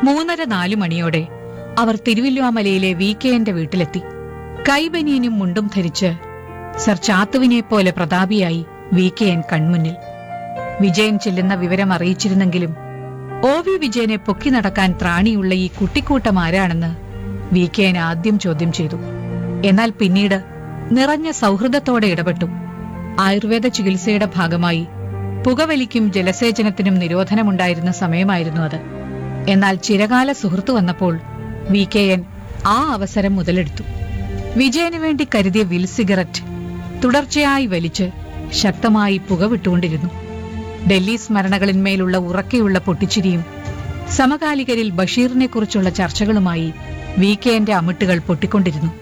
3:30-4 മണിയോടെ അവർ തിരുവല്ലുവാമലയിലെ VKന്റെ വീട്ടിലെത്തി. കൈബനിയനും മുണ്ടും ധരിച്ച് സർ ചാത്തുവിനെപ്പോലെ പ്രതാപിയായി VKN കൺമുന്നിൽ. വിജയൻ ചെല്ലുന്ന വിവരം അറിയിച്ചിരുന്നെങ്കിലും OV വിജയനെ പൊക്കി നടക്കാൻ ത്രാണിയുള്ള ഈ കുട്ടിക്കൂട്ടം ആരാണെന്ന് VKN ആദ്യം ചോദ്യം ചെയ്തു. എന്നാൽ പിന്നീട് നിറഞ്ഞ സൗഹൃദത്തോടെ ഇടപെട്ടു. ആയുർവേദ ചികിത്സയുടെ ഭാഗമായി പുകവലിക്കും ജലസേചനത്തിനും നിരോധനമുണ്ടായിരുന്ന സമയമായിരുന്നു അത്. എന്നാൽ ചിരകാല സുഹൃത്തു വന്നപ്പോൾ VKN ആ അവസരം മുതലെടുത്തു. വിജയനു വേണ്ടി കരുതിയ വിൽ സിഗരറ്റ് തുടർച്ചയായി വലിച്ച് ശക്തമായി പുകവിട്ടുകൊണ്ടിരുന്നു. ഡൽഹി സ്മരണകളിന്മേലുള്ള ഉറക്കെയുള്ള പൊട്ടിച്ചിരിയും സമകാലികരിൽ ബഷീറിനെക്കുറിച്ചുള്ള ചർച്ചകളുമായി VKന്റെ അമിട്ടുകൾ പൊട്ടിക്കൊണ്ടിരുന്നു.